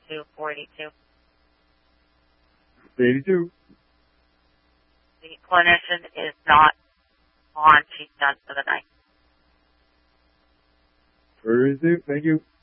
482. 82. The clinician is not on. She's done for the night. 32. Thank you.